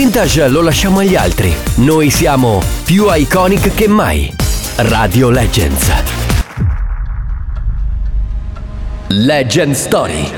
vintage lo lasciamo agli altri. Noi siamo più iconic che mai. Radio Legends. Legend Story.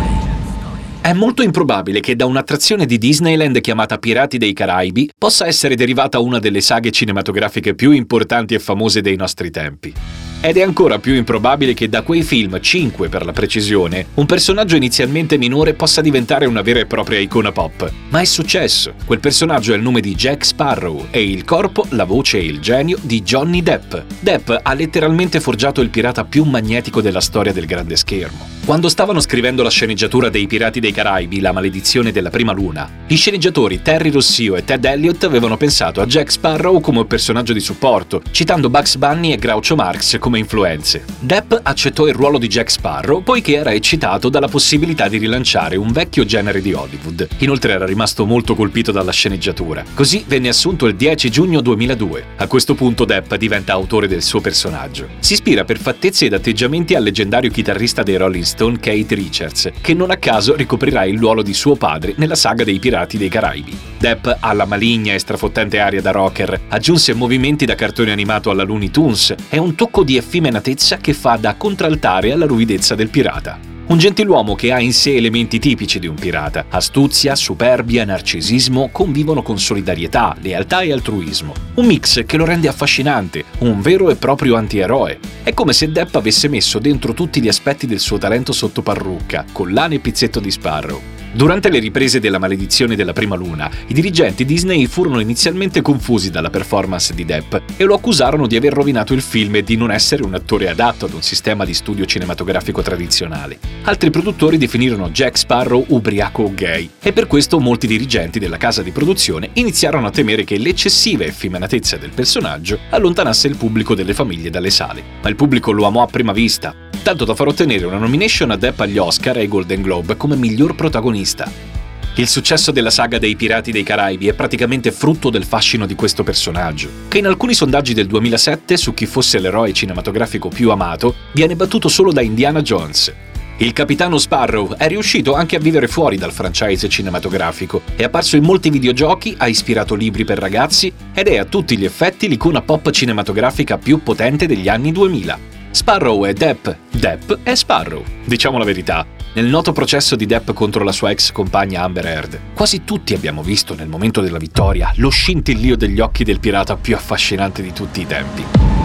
È molto improbabile che da un'attrazione di Disneyland chiamata Pirati dei Caraibi possa essere derivata una delle saghe cinematografiche più importanti e famose dei nostri tempi. Ed è ancora più improbabile che da quei film, 5 per la precisione, un personaggio inizialmente minore possa diventare una vera e propria icona pop. Ma è successo. Quel personaggio è il nome di Jack Sparrow e il corpo, la voce e il genio di Johnny Depp. Depp ha letteralmente forgiato il pirata più magnetico della storia del grande schermo. Quando stavano scrivendo la sceneggiatura dei Pirati dei Caraibi, La maledizione della prima luna, gli sceneggiatori Terry Rossio e Ted Elliott avevano pensato a Jack Sparrow come un personaggio di supporto, citando Bugs Bunny e Groucho Marx come influenze. Depp accettò il ruolo di Jack Sparrow poiché era eccitato dalla possibilità di rilanciare un vecchio genere di Hollywood. Inoltre era rimasto molto colpito dalla sceneggiatura. Così venne assunto il 10 giugno 2002. A questo punto Depp diventa autore del suo personaggio. Si ispira per fattezze ed atteggiamenti al leggendario chitarrista dei Rolling Stones Keith Richards, che non a caso ricoprirà il ruolo di suo padre nella saga dei Pirati dei Caraibi. Depp ha la maligna e strafottente aria da rocker, aggiunse movimenti da cartone animato alla Looney Tunes e un tocco di effeminatezza che fa da contraltare alla ruvidezza del pirata. Un gentiluomo che ha in sé elementi tipici di un pirata. Astuzia, superbia, narcisismo convivono con solidarietà, lealtà e altruismo. Un mix che lo rende affascinante, un vero e proprio antieroe. È come se Depp avesse messo dentro tutti gli aspetti del suo talento sotto parrucca, collane e pizzetto di Sparrow. Durante le riprese della maledizione della prima luna, i dirigenti Disney furono inizialmente confusi dalla performance di Depp e lo accusarono di aver rovinato il film e di non essere un attore adatto ad un sistema di studio cinematografico tradizionale. Altri produttori definirono Jack Sparrow ubriaco o gay e per questo molti dirigenti della casa di produzione iniziarono a temere che l'eccessiva effeminatezza del personaggio allontanasse il pubblico delle famiglie dalle sale. Ma il pubblico lo amò a prima vista, tanto da far ottenere una nomination a Depp agli Oscar e ai Golden Globe come miglior protagonista. Il successo della saga dei Pirati dei Caraibi è praticamente frutto del fascino di questo personaggio, che in alcuni sondaggi del 2007 su chi fosse l'eroe cinematografico più amato viene battuto solo da Indiana Jones. Il capitano Sparrow è riuscito anche a vivere fuori dal franchise cinematografico, è apparso in molti videogiochi, ha ispirato libri per ragazzi ed è a tutti gli effetti l'icona pop cinematografica più potente degli anni 2000. Sparrow è Depp, Depp è Sparrow. Diciamo la verità, nel noto processo di Depp contro la sua ex compagna Amber Heard, quasi tutti abbiamo visto nel momento della vittoria lo scintillio degli occhi del pirata più affascinante di tutti i tempi.